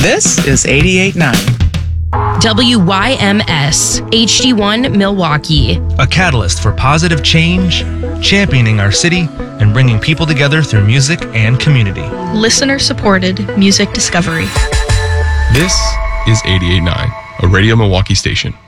This is 88.9. WYMS HD1 Milwaukee. A catalyst for positive change, championing our city, and bringing people together through music and community. Listener-supported music discovery. This is 88.9, a Radio Milwaukee station.